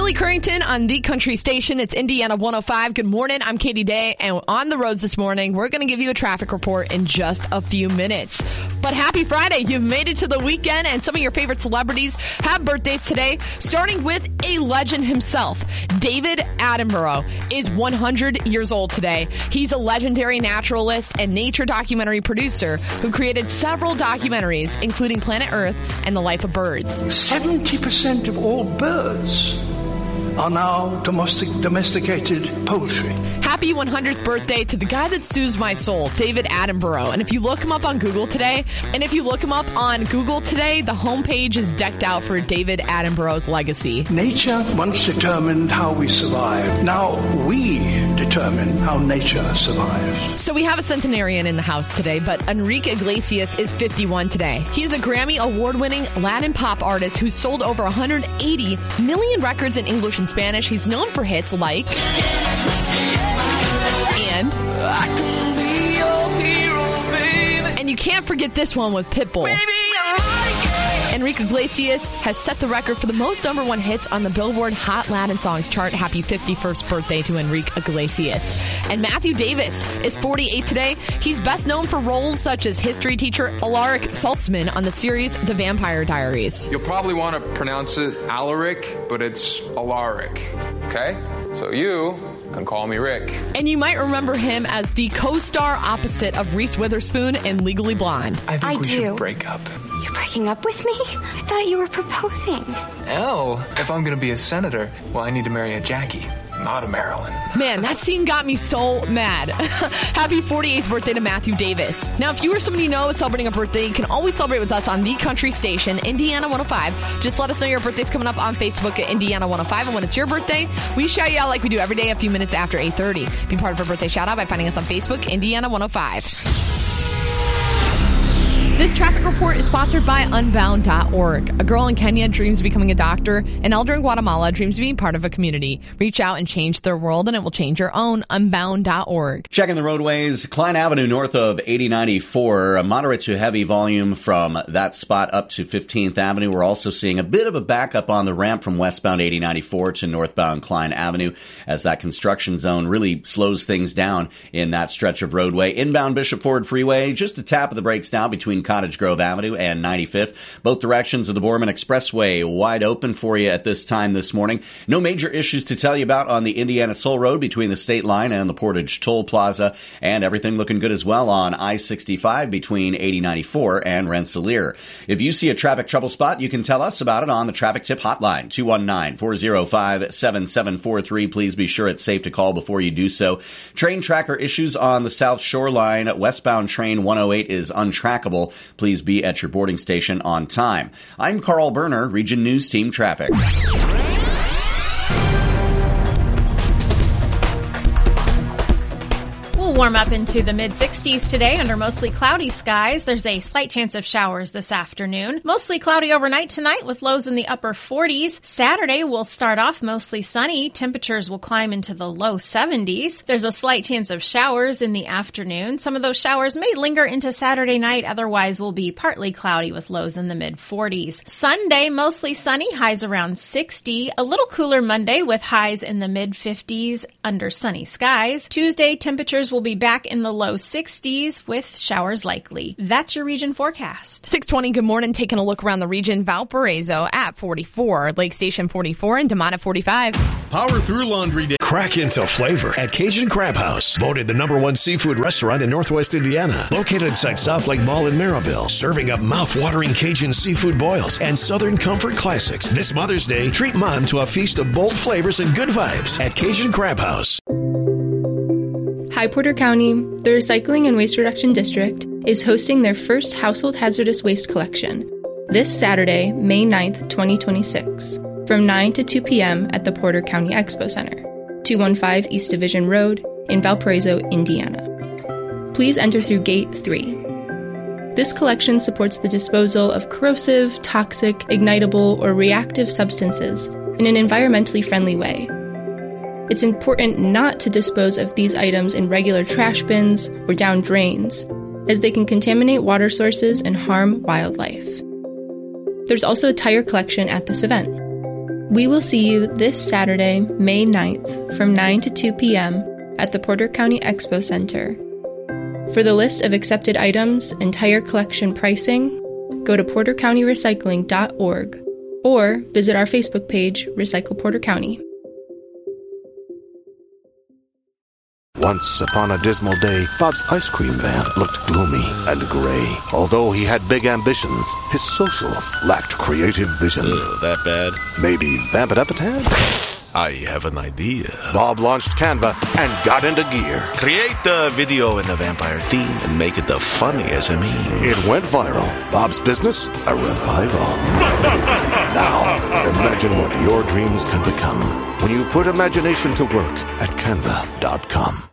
Kelly Currington on the Country Station. It's Indiana 105. Good morning. I'm Katie Day, and on the roads this morning, we're going to give you a traffic report in just a few minutes. But happy Friday. You've made it to the weekend, and some of your favorite celebrities have birthdays today, starting with a legend himself. David Attenborough is 100 years old today. He's a legendary naturalist and nature documentary producer who created several documentaries, including Planet Earth and The Life of Birds. 70% of all birds are now domesticated poultry. Happy 100th birthday to the guy that stews my soul, David Attenborough. And if you look him up on Google today, the homepage is decked out for David Attenborough's legacy. Nature once determined how we survive. Now we determine how nature survives. So we have a centenarian in the house today, but Enrique Iglesias is 51 today. He is a Grammy award-winning Latin pop artist who's sold over 180 million records in English and Spanish. He's known for hits like and you can't forget this one with Pitbull. Enrique Iglesias has set the record for the most number one hits on the Billboard Hot Latin Songs chart. Happy 51st birthday to Enrique Iglesias. And Matthew Davis is 48 today. He's best known for roles such as history teacher Alaric Saltzman on the series The Vampire Diaries. You'll probably want to pronounce it Alaric, but it's Alaric, okay? So you can call me Rick. And you might remember him as the co-star opposite of Reese Witherspoon in Legally Blonde. I think we should break up. You're breaking up with me? I thought you were proposing. Oh, if I'm going to be a senator, well, I need to marry a Jackie, not a Marilyn. Man, that scene got me so mad. Happy 48th birthday to Matthew Davis. Now, if you or somebody you know is celebrating a birthday, you can always celebrate with us on the Country Station, Indiana 105. Just let us know your birthday's coming up on Facebook at Indiana 105. And when it's your birthday, we shout you out like we do every day a few minutes after 8:30. Be part of our birthday shout out by finding us on Facebook, Indiana 105. This traffic report is sponsored by Unbound.org. A girl in Kenya dreams of becoming a doctor. An elder in Guatemala dreams of being part of a community. Reach out and change their world, and it will change your own. Unbound.org. Checking the roadways. Klein Avenue north of 8094. A moderate to heavy volume from that spot up to 15th Avenue. We're also seeing a bit of a backup on the ramp from westbound 8094 to northbound Klein Avenue as that construction zone really slows things down in that stretch of roadway. Inbound Bishop Ford Freeway, just a tap of the brakes now between Cottage Grove Avenue and 95th. Both directions of the Borman Expressway wide open for you at this time this morning. No major issues to tell you about on the Indiana Toll Road between the State Line and the Portage Toll Plaza, and everything looking good as well on I-65 between 8094 and Rensselaer. If you see a traffic trouble spot, you can tell us about it on the Traffic Tip Hotline, 219-405-7743. Please be sure it's safe to call before you do so. Train tracker issues on the South Shore Line. Westbound train 108 is untrackable. Please be at your boarding station on time. I'm Carl Berner, Region News Team Traffic. Warm up into the mid-60s today under mostly cloudy skies. There's a slight chance of showers this afternoon. Mostly cloudy overnight tonight with lows in the upper 40s. Saturday will start off mostly sunny. Temperatures will climb into the low 70s. There's a slight chance of showers in the afternoon. Some of those showers may linger into Saturday night. Otherwise will be partly cloudy with lows in the mid-40s. Sunday, mostly sunny, highs around 60. A little cooler Monday with highs in the mid-50s under sunny skies. Tuesday, temperatures will be back in the low 60s with showers likely. That's your region forecast. 6:20, good morning. Taking a look around the region. Valparaiso at 44, Lake Station 44, and DeMont at 45. Power through laundry day. Crack into flavor at Cajun Crab House. Voted the #1 seafood restaurant in Northwest Indiana. Located inside South Lake Mall in Merrillville. Serving up mouth-watering Cajun seafood boils and Southern comfort classics. This Mother's Day, treat Mom to a feast of bold flavors and good vibes at Cajun Crab House. Hi Porter County, the Recycling and Waste Reduction District is hosting their first household hazardous waste collection this Saturday, May 9th, 2026, from 9 to 2 p.m. at the Porter County Expo Center, 215 East Division Road in Valparaiso, Indiana. Please enter through Gate 3. This collection supports the disposal of corrosive, toxic, ignitable, or reactive substances in an environmentally friendly way. It's important not to dispose of these items in regular trash bins or down drains, as they can contaminate water sources and harm wildlife. There's also a tire collection at this event. We will see you this Saturday, May 9th, from 9 to 2 p.m. at the Porter County Expo Center. For the list of accepted items and tire collection pricing, go to portercountyrecycling.org or visit our Facebook page, Recycle Porter County. Once upon a dismal day, Bob's ice cream van looked gloomy and gray. Although he had big ambitions, his socials lacked creative vision. That bad? Maybe vamp it up a tad? I have an idea. Bob launched Canva and got into gear. Create the video in the vampire theme and make it the funniest meme. It went viral. Bob's business, a revival. Now, imagine what your dreams can become when you put imagination to work at canva.com.